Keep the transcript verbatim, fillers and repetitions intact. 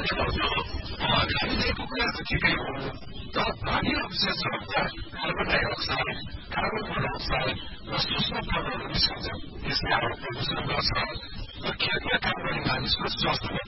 हामीदेखिको कुरा त ठिकै हो तर बाहिर विशेष भन्दा कार्बन डाइअक्साइड कार्बन मोनोअक्साइड र सूक्ष्म कणहरू निस्कन्छ यसले हाम्रो प्रदूषण गर्छ र खेतमा काम गर्ने मानिसको स्वास्थ्यमा